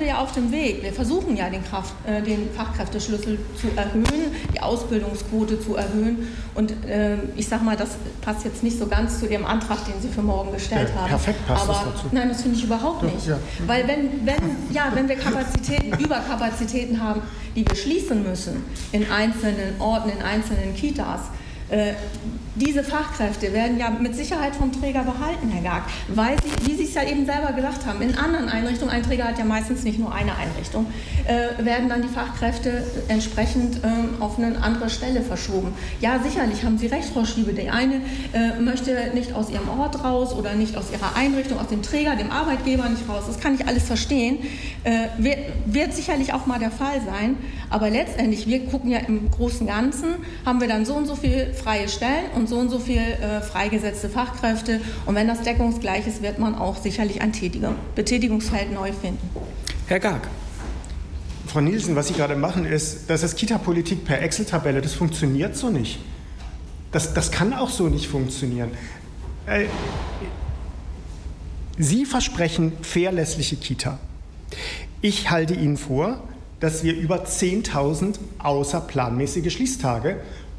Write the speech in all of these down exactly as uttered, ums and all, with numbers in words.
wir ja auf dem Weg. Wir versuchen ja den, Kraft, äh, den Fachkräfteschlüssel zu erhöhen, die Ausbildungsquote zu erhöhen. Und äh, ich sage mal, das passt jetzt nicht so ganz zu Ihrem Antrag, den Sie für morgen gestellt ja, haben. Perfekt passt Aber, das dazu. Nein, das finde ich überhaupt nicht. Ja. Weil wenn, wenn, ja, wenn wir Kapazitäten, Überkapazitäten haben, die wir schließen müssen in einzelnen Orten, in einzelnen Kitas, äh, diese Fachkräfte werden ja mit Sicherheit vom Träger behalten, Herr Gag, weil sie, wie Sie es ja eben selber gesagt haben, in anderen Einrichtungen, ein Träger hat ja meistens nicht nur eine Einrichtung, äh, werden dann die Fachkräfte entsprechend äh, auf eine andere Stelle verschoben. Ja, sicherlich haben Sie recht, Frau Schiebe, die eine äh, möchte nicht aus ihrem Ort raus oder nicht aus ihrer Einrichtung, aus dem Träger, dem Arbeitgeber nicht raus, das kann ich alles verstehen, äh, wird, wird sicherlich auch mal der Fall sein, aber letztendlich, wir gucken ja im großen Ganzen, haben wir dann so und so viele freie Stellen und so und so viel äh, freigesetzte Fachkräfte. Und wenn das deckungsgleich ist, wird man auch sicherlich ein Tätiger, Betätigungsfeld neu finden. Herr Gag. Frau Nielsen, was Sie gerade machen, ist, das ist Kita-Politik per Excel-Tabelle. Das funktioniert so nicht. Das, das kann auch so nicht funktionieren. Äh, Sie versprechen fairlässliche Kita. Ich halte Ihnen vor, dass wir über zehntausend außerplanmäßige Schließtage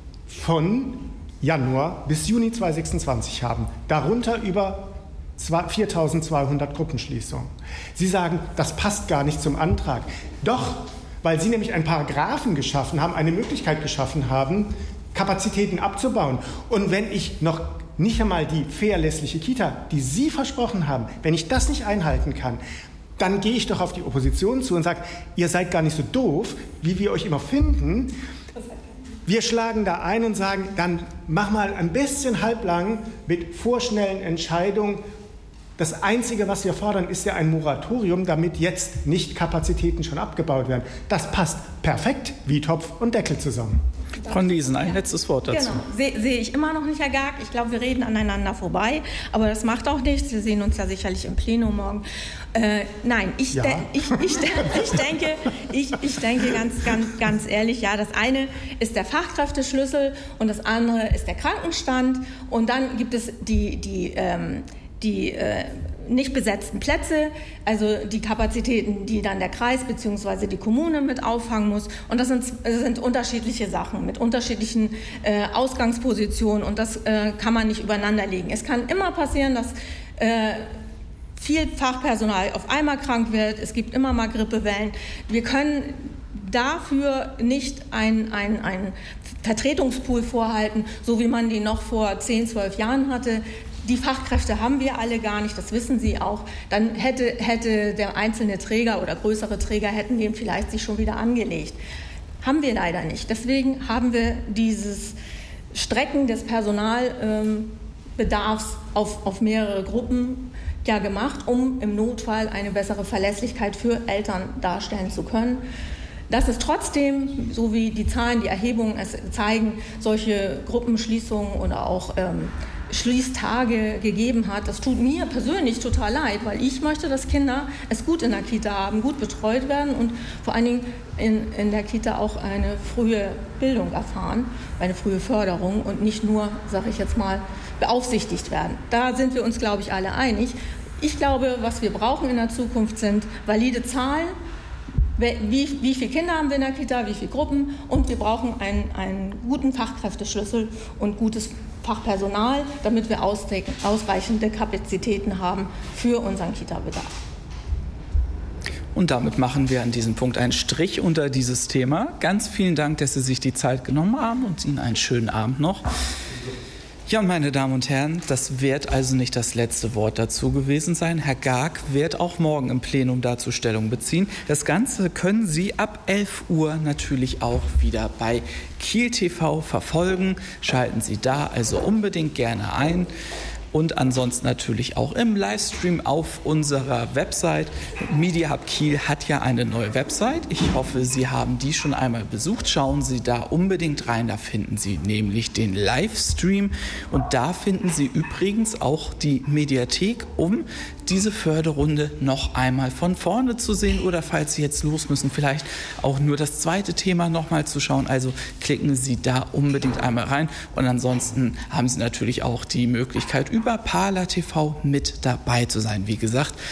von Januar bis Juni zweitausendsechsundzwanzig haben. Darunter über viertausendzweihundert Gruppenschließungen. Sie sagen, das passt gar nicht zum Antrag. Doch, weil Sie nämlich einen Paragraphen geschaffen haben, eine Möglichkeit geschaffen haben, Kapazitäten abzubauen. Und wenn ich noch nicht einmal die fairlässliche Kita, die Sie versprochen haben, wenn ich das nicht einhalten kann, dann gehe ich doch auf die Opposition zu und sage, ihr seid gar nicht so doof, wie wir euch immer finden. Wir schlagen da ein und sagen, dann mach mal ein bisschen halblang mit vorschnellen Entscheidungen. Das Einzige, was wir fordern, ist ja ein Moratorium, damit jetzt nicht Kapazitäten schon abgebaut werden. Das passt perfekt wie Topf und Deckel zusammen. Frau Nielsen, ein ja. letztes Wort dazu. Genau, sehe seh ich immer noch nicht, Herr Gag. Ich glaube, wir reden aneinander vorbei, aber das macht auch nichts. Wir sehen uns ja sicherlich im Plenum morgen. Äh, nein, ich, ja. de ich, ich, de ich denke, ich, ich denke ganz, ganz, ganz ehrlich, ja, das eine ist der Fachkräfteschlüssel und das andere ist der Krankenstand. Und dann gibt es die, die, ähm, die äh, nicht besetzten Plätze, also die Kapazitäten, die dann der Kreis bzw. die Kommune mit auffangen muss. Und das sind, das sind unterschiedliche Sachen mit unterschiedlichen äh, Ausgangspositionen und das äh, kann man nicht übereinander legen. Es kann immer passieren, dass äh, viel Fachpersonal auf einmal krank wird. Es gibt immer mal Grippewellen. Wir können dafür nicht ein, ein, ein Vertretungspool vorhalten, so wie man den noch vor zehn, zwölf Jahren hatte. Die Fachkräfte haben wir alle gar nicht, das wissen Sie auch. Dann hätte, hätte der einzelne Träger oder größere Träger hätten den vielleicht sich schon wieder angelegt. Haben wir leider nicht. Deswegen haben wir dieses Strecken des Personalbedarfs ähm, auf, auf mehrere Gruppen ja gemacht, um im Notfall eine bessere Verlässlichkeit für Eltern darstellen zu können. Dass es trotzdem, so wie die Zahlen, die Erhebungen es zeigen, solche Gruppenschließungen oder auch ähm, Schließtage gegeben hat, das tut mir persönlich total leid, weil ich möchte, dass Kinder es gut in der Kita haben, gut betreut werden und vor allen Dingen in, in der Kita auch eine frühe Bildung erfahren, eine frühe Förderung und nicht nur, sage ich jetzt mal, beaufsichtigt werden. Da sind wir uns, glaube ich, alle einig. Ich glaube, was wir brauchen in der Zukunft sind valide Zahlen. Wie, wie viele Kinder haben wir in der Kita, wie viele Gruppen und wir brauchen einen, einen guten Fachkräfteschlüssel und gutes Fachpersonal, damit wir ausreichende Kapazitäten haben für unseren Kita-Bedarf. Und damit machen wir an diesem Punkt einen Strich unter dieses Thema. Ganz vielen Dank, dass Sie sich die Zeit genommen haben und Ihnen einen schönen Abend noch. Ja, meine Damen und Herren, das wird also nicht das letzte Wort dazu gewesen sein. Herr Gag wird auch morgen im Plenum dazu Stellung beziehen. Das Ganze können Sie ab elf Uhr natürlich auch wieder bei Kiel T V verfolgen. Schalten Sie da also unbedingt gerne ein. Und ansonsten natürlich auch im Livestream auf unserer Website. Media Hub Kiel hat ja eine neue Website. Ich hoffe, Sie haben die schon einmal besucht. Schauen Sie da unbedingt rein. Da finden Sie nämlich den Livestream. Und da finden Sie übrigens auch die Mediathek, um diese Förderrunde noch einmal von vorne zu sehen. Oder falls Sie jetzt los müssen, vielleicht auch nur das zweite Thema noch mal zu schauen. Also klicken Sie da unbedingt einmal rein. Und ansonsten haben Sie natürlich auch die Möglichkeit, über Parler T V mit dabei zu sein. Wie gesagt,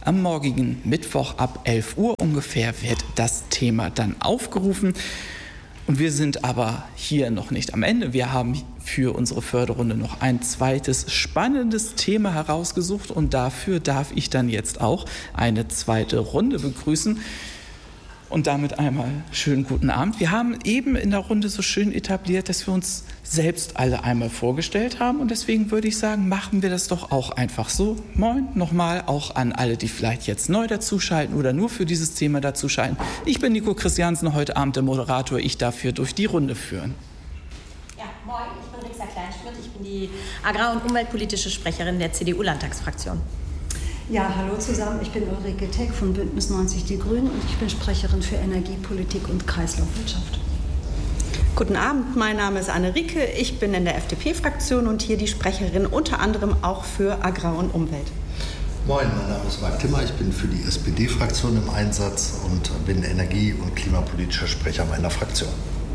Am morgigen Mittwoch ab elf Uhr ungefähr wird das Thema dann aufgerufen. Und wir sind aber hier noch nicht am Ende. Wir haben für unsere Förderrunde noch ein zweites spannendes Thema herausgesucht und dafür darf ich dann jetzt auch eine zweite Runde begrüßen. Und damit einmal schönen guten Abend. Wir haben eben in der Runde so schön etabliert, dass wir uns selbst alle einmal vorgestellt haben. Und deswegen würde ich sagen, machen wir das doch auch einfach so. Moin nochmal auch an alle, die vielleicht jetzt neu dazuschalten oder nur für dieses Thema dazuschalten. Ich bin Nico Christiansen, heute Abend der Moderator. Ich darf hier durch die Runde führen. Ja, moin, ich bin Rixa Kleinschmidt. Ich bin die agrar- und umweltpolitische Sprecherin der C D U-Landtagsfraktion. Ja, hallo zusammen, ich bin Ulrike Teck von Bündnis neunzig Die Grünen und ich bin Sprecherin für Energiepolitik und Kreislaufwirtschaft. Guten Abend, mein Name ist Anne Rieke, ich bin in der F D P-Fraktion und hier die Sprecherin unter anderem auch für Agrar und Umwelt. Moin, mein Name ist Marc Timmer, ich bin für die S P D-Fraktion im Einsatz und bin energie- und klimapolitischer Sprecher meiner Fraktion.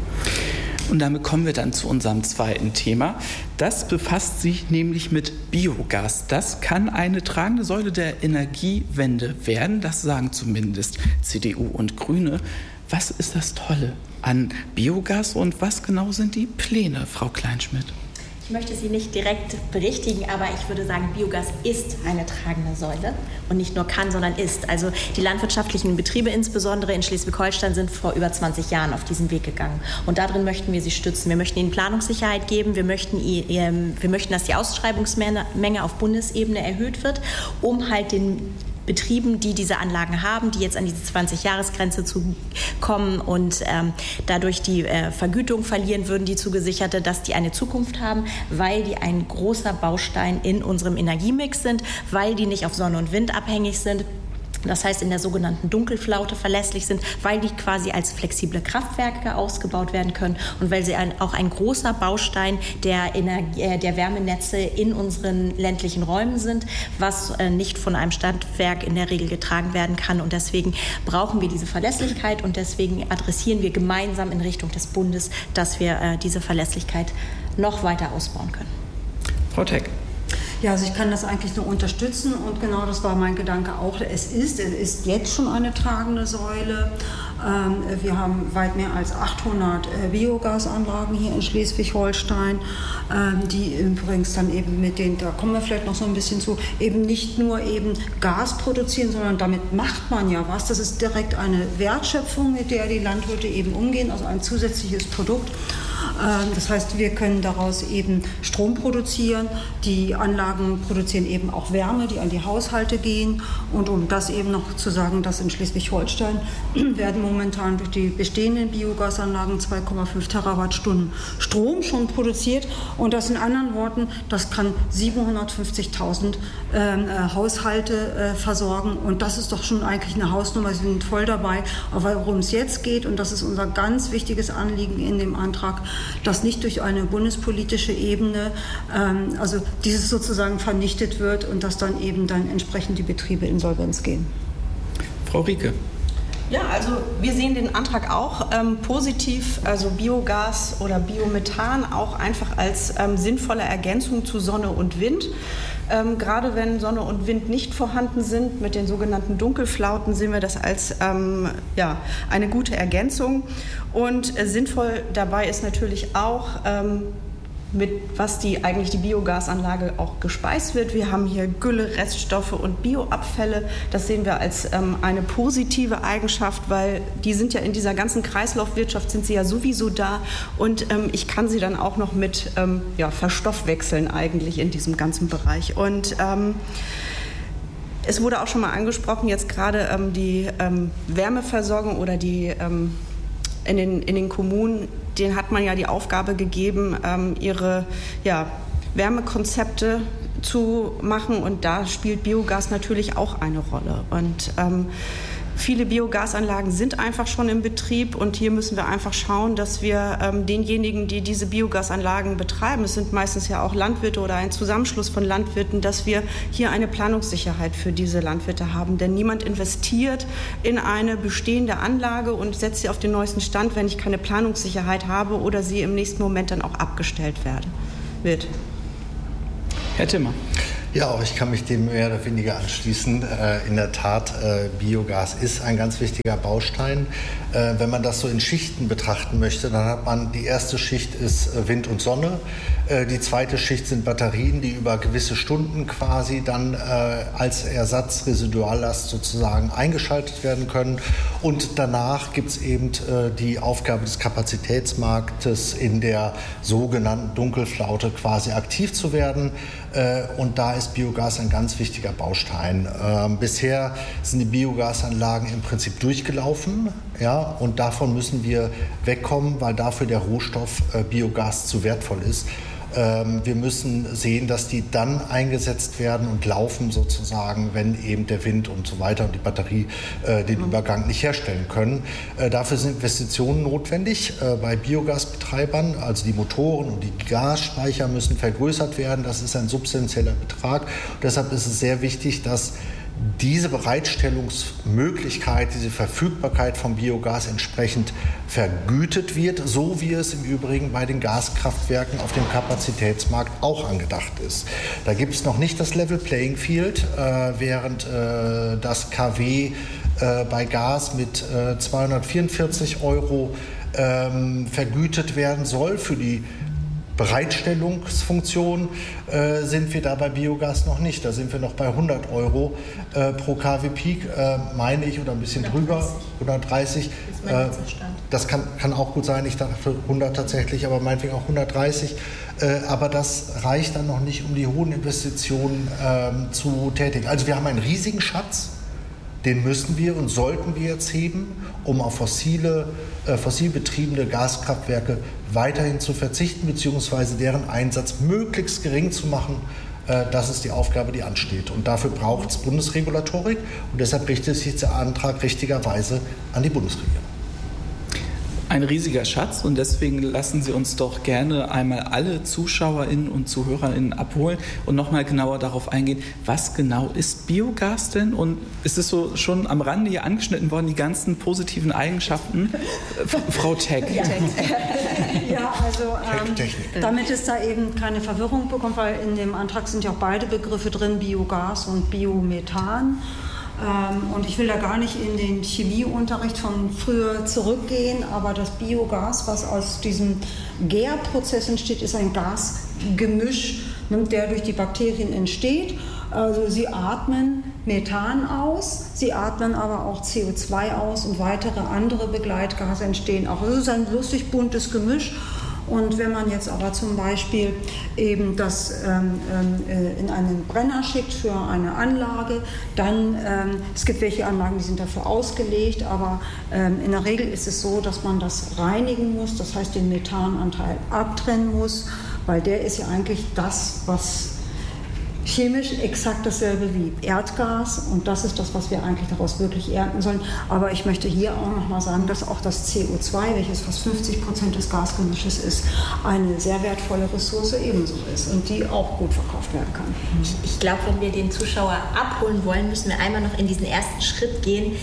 Und damit kommen wir dann zu unserem zweiten Thema. Das befasst sich nämlich mit Biogas. Das kann eine tragende Säule der Energiewende werden. Das sagen zumindest C D U und Grüne. Was ist das Tolle an Biogas und was genau sind die Pläne, Frau Kleinschmidt? Ich möchte Sie nicht direkt berichtigen, aber ich würde sagen, Biogas ist eine tragende Säule und nicht nur kann, sondern ist. Also die landwirtschaftlichen Betriebe insbesondere in Schleswig-Holstein sind vor über zwanzig Jahren auf diesen Weg gegangen. Und darin möchten wir sie stützen. Wir möchten ihnen Planungssicherheit geben. Wir möchten, wir möchten, dass die Ausschreibungsmenge auf Bundesebene erhöht wird, um halt den Betrieben, die diese Anlagen haben, die jetzt an diese zwanzig-Jahres-Grenze zu kommen und ähm, dadurch die äh, Vergütung verlieren würden, die zugesicherte, dass die eine Zukunft haben, weil die ein großer Baustein in unserem Energiemix sind, weil die nicht auf Sonne und Wind abhängig sind. Das heißt, in der sogenannten Dunkelflaute verlässlich sind, weil die quasi als flexible Kraftwerke ausgebaut werden können und weil sie ein, auch ein großer Baustein der, Energie, äh, der Wärmenetze in unseren ländlichen Räumen sind, was äh, nicht von einem Stadtwerk in der Regel getragen werden kann. Und deswegen brauchen wir diese Verlässlichkeit und deswegen adressieren wir gemeinsam in Richtung des Bundes, dass wir äh, diese Verlässlichkeit noch weiter ausbauen können. Frau Teck. Ja, also ich kann das eigentlich nur unterstützen und genau das war mein Gedanke auch. Es ist, es ist jetzt schon eine tragende Säule. Ähm, wir haben weit mehr als achthundert äh, Biogasanlagen hier in Schleswig-Holstein, ähm, die übrigens dann eben mit den, da kommen wir vielleicht noch so ein bisschen zu, eben nicht nur eben Gas produzieren, sondern damit macht man ja was. Das ist direkt eine Wertschöpfung, mit der die Landwirte eben umgehen, also ein zusätzliches Produkt. Das heißt, wir können daraus eben Strom produzieren. Die Anlagen produzieren eben auch Wärme, die an die Haushalte gehen. Und um das eben noch zu sagen, dass in Schleswig-Holstein werden momentan durch die bestehenden Biogasanlagen zwei Komma fünf Terawattstunden Strom schon produziert. Und das in anderen Worten, das kann siebenhundertfünfzigtausend äh, Haushalte äh, versorgen. Und das ist doch schon eigentlich eine Hausnummer. Wir sind voll dabei. Aber worum es jetzt geht, und das ist unser ganz wichtiges Anliegen in dem Antrag, dass nicht durch eine bundespolitische Ebene, ähm, also dieses sozusagen vernichtet wird und dass dann eben dann entsprechend die Betriebe insolvenz gehen. Frau Rieke. Ja, also wir sehen den Antrag auch ähm, positiv, also Biogas oder Biomethan auch einfach als ähm, sinnvolle Ergänzung zu Sonne und Wind. Ähm, gerade wenn Sonne und Wind nicht vorhanden sind, mit den sogenannten Dunkelflauten, sehen wir das als ähm, ja, eine gute Ergänzung. Und äh, sinnvoll dabei ist natürlich auch, ähm, mit was die eigentlich die Biogasanlage auch gespeist wird. Wir haben hier Gülle, Reststoffe und Bioabfälle. Das sehen wir als ähm, eine positive Eigenschaft, weil die sind ja in dieser ganzen Kreislaufwirtschaft sind sie ja sowieso da und ähm, ich kann sie dann auch noch mit ähm, ja, verstoffwechseln eigentlich in diesem ganzen Bereich. Und ähm, es wurde auch schon mal angesprochen, jetzt gerade ähm, die ähm, Wärmeversorgung oder die ähm, in den, in den Kommunen, denen hat man ja die Aufgabe gegeben, ähm, ihre ja, Wärmekonzepte zu machen und da spielt Biogas natürlich auch eine Rolle. Und ähm, viele Biogasanlagen sind einfach schon im Betrieb und hier müssen wir einfach schauen, dass wir ähm, denjenigen, die diese Biogasanlagen betreiben, es sind meistens ja auch Landwirte oder ein Zusammenschluss von Landwirten, dass wir hier eine Planungssicherheit für diese Landwirte haben. Denn niemand investiert in eine bestehende Anlage und setzt sie auf den neuesten Stand, wenn ich keine Planungssicherheit habe oder sie im nächsten Moment dann auch abgestellt werden wird. Herr Timmer. Ja, auch ich kann mich dem mehr oder weniger anschließen. Äh, in der Tat, äh, Biogas ist ein ganz wichtiger Baustein. Äh, wenn man das so in Schichten betrachten möchte, dann hat man, die erste Schicht ist äh, Wind und Sonne. Äh, die zweite Schicht sind Batterien, die über gewisse Stunden quasi dann äh, als Ersatz Residuallast sozusagen eingeschaltet werden können. Und danach gibt es eben äh, die Aufgabe des Kapazitätsmarktes in der sogenannten Dunkelflaute quasi aktiv zu werden. Äh, und da ist Biogas ein ganz wichtiger Baustein. Ähm, bisher sind die Biogasanlagen im Prinzip durchgelaufen, ja, und davon müssen wir wegkommen, weil dafür der Rohstoff äh, Biogas zu wertvoll ist. Ähm, wir müssen sehen, dass die dann eingesetzt werden und laufen sozusagen, wenn eben der Wind und so weiter und die Batterie äh, den Übergang nicht herstellen können. Äh, dafür sind Investitionen notwendig äh, bei Biogasbetreibern, also die Motoren und die Gasspeicher müssen vergrößert werden. Das ist ein substanzieller Betrag. Und deshalb ist es sehr wichtig, dass diese Bereitstellungsmöglichkeit, diese Verfügbarkeit von Biogas entsprechend vergütet wird, so wie es im Übrigen bei den Gaskraftwerken auf dem Kapazitätsmarkt auch angedacht ist. Da gibt es noch nicht das Level Playing Field, äh, während äh, das K W äh, bei Gas mit äh, zweihundertvierundvierzig Euro ähm, vergütet werden soll für die Bereitstellungsfunktion, äh, sind wir da bei Biogas noch nicht. Da sind wir noch bei hundert Euro äh, pro K W Peak, äh, meine ich, oder ein bisschen drüber, hundertdreißig. Äh, das kann, kann auch gut sein, ich dachte hundert tatsächlich, aber meinetwegen auch hundertdreißig. Äh, aber das reicht dann noch nicht, um die hohen Investitionen äh, zu tätigen. Also wir haben einen riesigen Schatz. Den müssen wir und sollten wir jetzt heben, um auf fossile, äh, fossil betriebene Gaskraftwerke weiterhin zu verzichten, beziehungsweise deren Einsatz möglichst gering zu machen. Äh, das ist die Aufgabe, die ansteht. Und dafür braucht es Bundesregulatorik. Und deshalb richtet sich der Antrag richtigerweise an die Bundesregierung. Ein riesiger Schatz, und deswegen lassen Sie uns doch gerne einmal alle ZuschauerInnen und ZuhörerInnen abholen und nochmal genauer darauf eingehen, was genau ist Biogas denn? Und ist es so schon am Rande hier angeschnitten worden, die ganzen positiven Eigenschaften? Frau Teck. Ja, ja also ähm, damit es da eben keine Verwirrung bekommt, weil in dem Antrag sind ja auch beide Begriffe drin, Biogas und Biomethan. Und ich will da gar nicht in den Chemieunterricht von früher zurückgehen, aber das Biogas, was aus diesem Gärprozess entsteht, ist ein Gasgemisch, der durch die Bakterien entsteht. Also sie atmen Methan aus, sie atmen aber auch C O zwei aus und weitere andere Begleitgase entstehen auch. Es ist ein lustig buntes Gemisch. Und wenn man jetzt aber zum Beispiel eben das ähm, äh, in einen Brenner schickt für eine Anlage, dann, ähm, es gibt welche Anlagen, die sind dafür ausgelegt, aber ähm, in der Regel ist es so, dass man das reinigen muss, das heißt den Methananteil abtrennen muss, weil der ist ja eigentlich das, was chemisch exakt dasselbe wie Erdgas, und das ist das, was wir eigentlich daraus wirklich ernten sollen. Aber ich möchte hier auch noch mal sagen, dass auch das C O zwei, welches fast fünfzig Prozent des Gasgemisches ist, eine sehr wertvolle Ressource ebenso ist und die auch gut verkauft werden kann. Ich, ich glaube, wenn wir den Zuschauer abholen wollen, müssen wir einmal noch in diesen ersten Schritt gehen,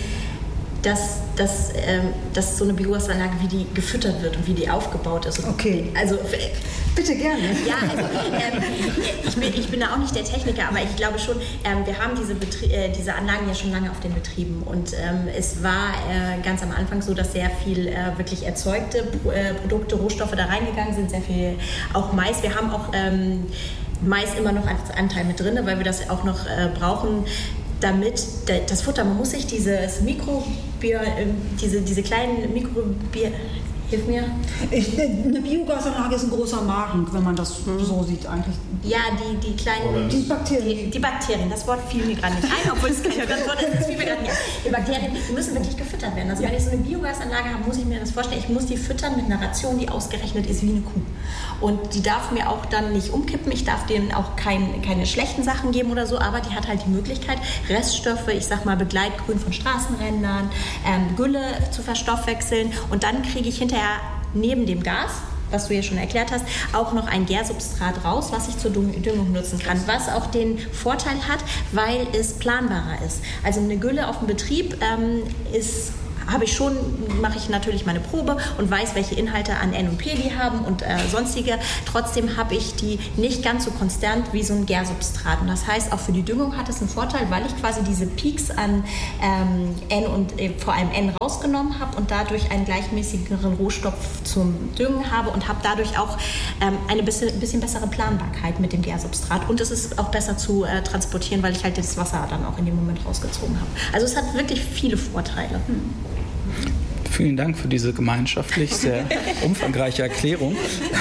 dass, dass, ähm, dass so eine Biogasanlage, wie die gefüttert wird und wie die aufgebaut ist. Okay. Also, bitte gerne. Ja, also ähm, ich, bin, ich bin da auch nicht der Techniker, aber ich glaube schon, ähm, wir haben diese, Betrie- äh, diese Anlagen ja schon lange auf den Betrieben, und ähm, es war äh, ganz am Anfang so, dass sehr viel äh, wirklich erzeugte äh, Produkte, Rohstoffe da reingegangen sind, sehr viel auch Mais. Wir haben auch ähm, Mais immer noch als Anteil mit drin, weil wir das auch noch äh, brauchen, damit das Futter, man muss sich dieses Mikrobier, diese, diese kleinen Mikrobier, hilf mir. Ich, eine Biogasanlage ist ein großer Magen, wenn man das mhm. so sieht eigentlich. Ja, die, die kleinen... Die Bakterien. Die, die Bakterien, das Wort fiel mir gerade nicht ein, obwohl es kein Wort ist, das fiel mir gerade nicht ein. Die Bakterien, die müssen wirklich gefüttert werden. Also ja. Wenn ich so eine Biogasanlage habe, muss ich mir das vorstellen, ich muss die füttern mit einer Ration, die ausgerechnet ist wie eine Kuh. Und die darf mir auch dann nicht umkippen, ich darf denen auch kein, keine schlechten Sachen geben oder so, aber die hat halt die Möglichkeit, Reststoffe, ich sag mal Begleitgrün von Straßenrändern, ähm, Gülle zu verstoffwechseln, und dann kriege ich hinterher neben dem Gas, was du ja schon erklärt hast, auch noch ein Gärsubstrat raus, was ich zur Düngung nutzen kann, was auch den Vorteil hat, weil es planbarer ist. Also eine Gülle auf dem Betrieb ähm, ist habe ich schon, mache ich natürlich meine Probe und weiß, welche Inhalte an N und P die haben und äh, sonstige. Trotzdem habe ich die nicht ganz so konstant wie so ein Gärsubstrat. Und das heißt, auch für die Düngung hat es einen Vorteil, weil ich quasi diese Peaks an ähm, N und äh, vor allem N rausgenommen habe und dadurch einen gleichmäßigeren Rohstoff zum Düngen habe und habe dadurch auch ähm, eine bisschen, bisschen bessere Planbarkeit mit dem Gärsubstrat. Und es ist auch besser zu äh, transportieren, weil ich halt das Wasser dann auch in dem Moment rausgezogen habe. Also es hat wirklich viele Vorteile. Hm. Vielen Dank für diese gemeinschaftlich sehr umfangreiche Erklärung.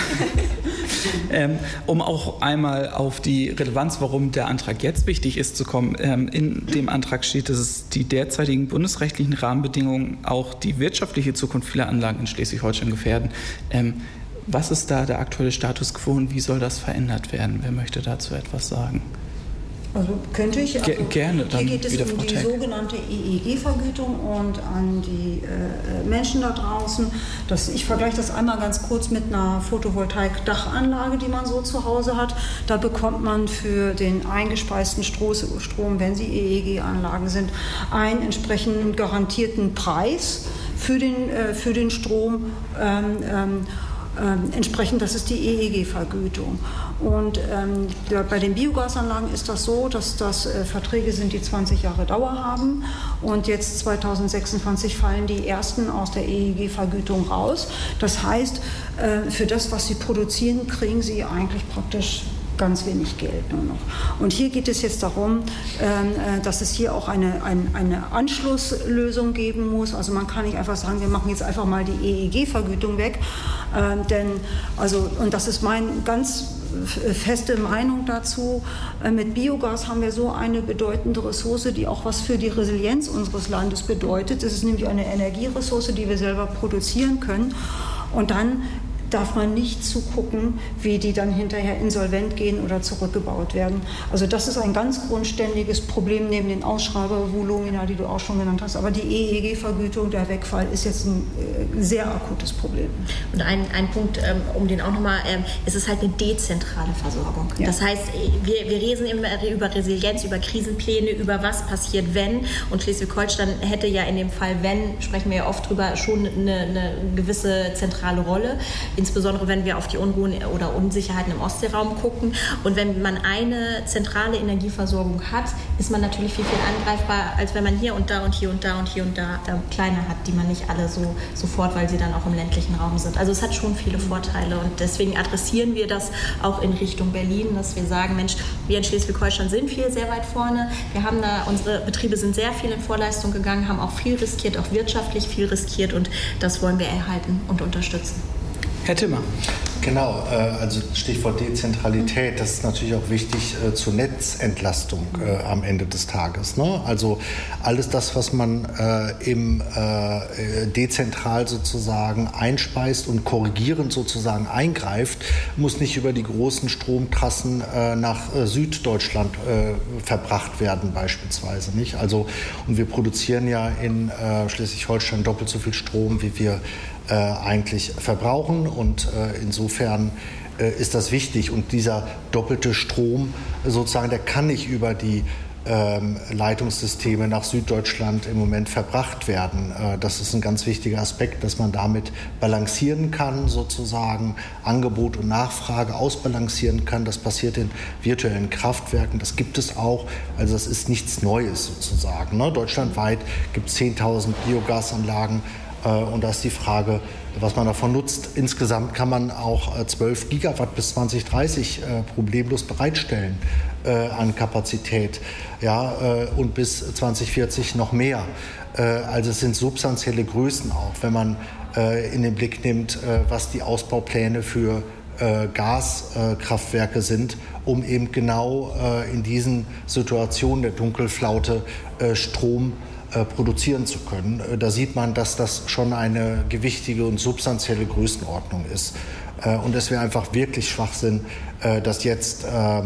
ähm, um auch einmal auf die Relevanz, warum der Antrag jetzt wichtig ist, zu kommen. Ähm, in dem Antrag steht, dass es die derzeitigen bundesrechtlichen Rahmenbedingungen auch die wirtschaftliche Zukunft vieler Anlagen in Schleswig-Holstein gefährden. Ähm, was ist da der aktuelle Status quo und wie soll das verändert werden? Wer möchte dazu etwas sagen? Also könnte ich. Also Gerne, dann hier geht es wieder um Frau die Teck. sogenannte E E G-Vergütung und an die äh, Menschen da draußen. Das, ich vergleiche das einmal ganz kurz mit einer Photovoltaik-Dachanlage, die man so zu Hause hat. Da bekommt man für den eingespeisten Strom, wenn sie E E G-Anlagen sind, einen entsprechenden garantierten Preis für den, äh, für den Strom. Ähm, ähm, Ähm, entsprechend, das ist die E E G-Vergütung. Und ähm, der, bei den Biogasanlagen ist das so, dass das äh, Verträge sind, die zwanzig Jahre Dauer haben. Und jetzt zweitausendsechsundzwanzig fallen die ersten aus der E E G-Vergütung raus. Das heißt, äh, für das, was sie produzieren, kriegen sie eigentlich praktisch ganz wenig Geld nur noch. Und hier geht es jetzt darum, äh, dass es hier auch eine, ein, eine Anschlusslösung geben muss. Also man kann nicht einfach sagen, wir machen jetzt einfach mal die E E G-Vergütung weg. Äh, denn, also, und das ist meine ganz feste Meinung dazu, äh, mit Biogas haben wir so eine bedeutende Ressource, die auch was für die Resilienz unseres Landes bedeutet. Es ist nämlich eine Energieressource, die wir selber produzieren können. Und dann darf man nicht zugucken, wie die dann hinterher insolvent gehen oder zurückgebaut werden. Also das ist ein ganz grundständiges Problem neben den Ausschreibervolumina, die du auch schon genannt hast. Aber die E E G-Vergütung, der Wegfall, ist jetzt ein äh, sehr akutes Problem. Und ein, ein Punkt, ähm, um den auch nochmal, ähm, es ist halt eine dezentrale Versorgung. Ja. Das heißt, wir, wir reden immer über Resilienz, über Krisenpläne, über was passiert, wenn. Und Schleswig-Holstein hätte ja in dem Fall, wenn, sprechen wir ja oft drüber, schon eine, eine gewisse zentrale Rolle. Insbesondere wenn wir auf die Unruhen oder Unsicherheiten im Ostseeraum gucken. Und wenn man eine zentrale Energieversorgung hat, ist man natürlich viel, viel angreifbar, als wenn man hier und da und hier und da und hier und da äh, kleine hat, die man nicht alle so sofort, weil sie dann auch im ländlichen Raum sind. Also es hat schon viele Vorteile und deswegen adressieren wir das auch in Richtung Berlin, dass wir sagen, Mensch, wir in Schleswig-Holstein sind viel sehr weit vorne. Wir haben da, unsere Betriebe sind sehr viel in Vorleistung gegangen, haben auch viel riskiert, auch wirtschaftlich viel riskiert und das wollen wir erhalten und unterstützen. Herr Timmer. Genau, also Stichwort Dezentralität, das ist natürlich auch wichtig zur Netzentlastung äh, am Ende des Tages. Ne? Also alles das, was man äh, im äh, dezentral sozusagen einspeist und korrigierend sozusagen eingreift, muss nicht über die großen Stromtrassen äh, nach äh, Süddeutschland äh, verbracht werden beispielsweise. Nicht? Also, und wir produzieren ja in äh, Schleswig-Holstein doppelt so viel Strom, wie wir Äh, eigentlich verbrauchen und äh, insofern äh, ist das wichtig und dieser doppelte Strom sozusagen, der kann nicht über die ähm, Leitungssysteme nach Süddeutschland im Moment verbracht werden. Äh, das ist ein ganz wichtiger Aspekt, dass man damit balancieren kann, sozusagen Angebot und Nachfrage ausbalancieren kann. Das passiert in virtuellen Kraftwerken, das gibt es auch, also das ist nichts Neues sozusagen. Ne? Deutschlandweit gibt es zehntausend Biogasanlagen. Und da ist die Frage, was man davon nutzt. Insgesamt kann man auch zwölf Gigawatt bis zwanzig dreißig äh, problemlos bereitstellen äh, an Kapazität. Ja, äh, und bis zwanzig vierzig noch mehr. Äh, also es sind substanzielle Größen auch, wenn man äh, in den Blick nimmt, äh, was die Ausbaupläne für äh, Gaskraftwerke äh, sind, um eben genau äh, in diesen Situationen der Dunkelflaute äh, Strom produzieren zu können. Da sieht man, dass das schon eine gewichtige und substanzielle Größenordnung ist. Und es wäre einfach wirklich Schwachsinn, das jetzt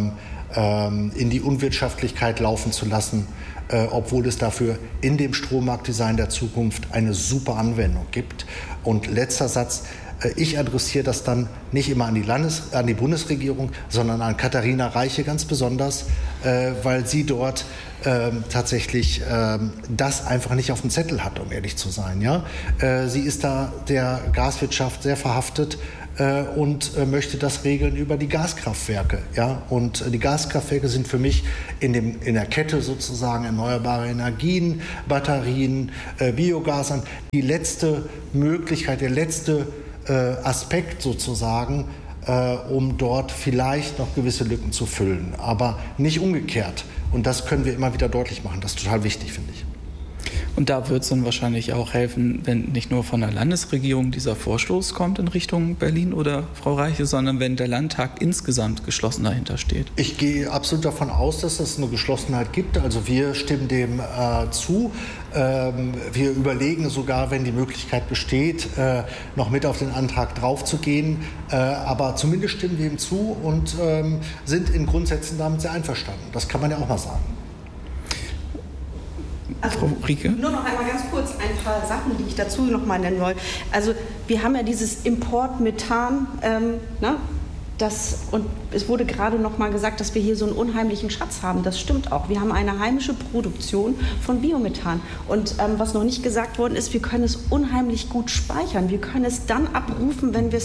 in die Unwirtschaftlichkeit laufen zu lassen, obwohl es dafür in dem Strommarktdesign der Zukunft eine super Anwendung gibt. Und letzter Satz, Ich adressiere das dann nicht immer an die, Landes-, an die Bundesregierung, sondern an Katharina Reiche ganz besonders, weil sie dort ähm, tatsächlich ähm, das einfach nicht auf dem Zettel hat, um ehrlich zu sein. Ja? Sie ist da der Gaswirtschaft sehr verhaftet und möchte das regeln über die Gaskraftwerke. Ja? Und die Gaskraftwerke sind für mich in, dem, in der Kette sozusagen erneuerbare Energien, Batterien, äh, Biogas, die letzte Möglichkeit, der letzte äh, Aspekt sozusagen, äh, um dort vielleicht noch gewisse Lücken zu füllen, aber nicht umgekehrt. Und das können wir immer wieder deutlich machen. Das ist total wichtig, finde ich. Und da wird es dann wahrscheinlich auch helfen, wenn nicht nur von der Landesregierung dieser Vorstoß kommt in Richtung Berlin oder Frau Reiche, sondern wenn der Landtag insgesamt geschlossen dahinter steht. Ich gehe absolut davon aus, dass es eine Geschlossenheit gibt. Also wir stimmen dem äh, zu. Ähm, wir überlegen sogar, wenn die Möglichkeit besteht, äh, noch mit auf den Antrag draufzugehen. Äh, aber zumindest stimmen wir ihm zu und ähm, sind in Grundsätzen damit sehr einverstanden. Das kann man ja auch mal sagen. Also, Frau Rieke? Nur noch einmal ganz kurz ein paar Sachen, die ich dazu noch mal nennen wollte. Also wir haben ja dieses Importmethan, ähm, ne? Das, und es wurde gerade noch mal gesagt, dass wir hier so einen unheimlichen Schatz haben. Das stimmt auch. Wir haben eine heimische Produktion von Biomethan. Und ähm, was noch nicht gesagt worden ist, wir können es unheimlich gut speichern. Wir können es dann abrufen, wenn wir es